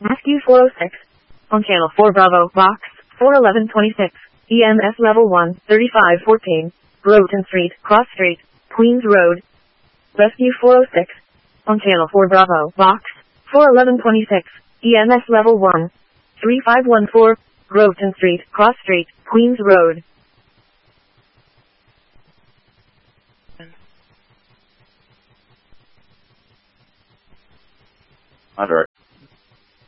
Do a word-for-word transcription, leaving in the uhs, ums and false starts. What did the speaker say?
Rescue four oh six. On channel four Bravo, box four eleven twenty-six. E M S level one, thirty-five fourteen. Groton Street, Cross Street, Queens Road. Rescue four oh six. On channel four Bravo, box four eleven twenty-six. E M S level one, thirty-five fourteen. Groton Street, Cross Street, Queens Road. Under